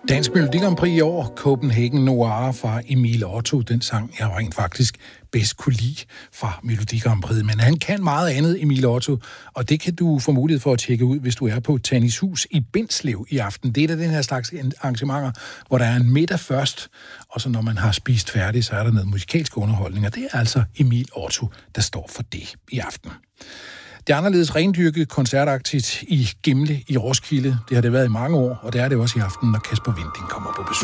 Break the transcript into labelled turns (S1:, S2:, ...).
S1: Dansk Melodi Grand Prix i år, Copenhagen Noir fra Emil Otto, den sang, jeg rent faktisk bedst kunne lide fra Melodi Grand Prix. Men han kan meget andet, Emil Otto, og det kan du få mulighed for at tjekke ud, hvis du er på Tannis Hus i Bindslev i aften. Det er da den her slags arrangementer, hvor der er en middag først, og så når man har spist færdig, så er der noget musikalsk underholdning, og det er altså Emil Otto, der står for det i aften. Det er anderledes rendyrket koncertaktigt i Gimle i Roskilde. Det har det været i mange år, og det er det også i aften, når Kasper Winding kommer på besøg.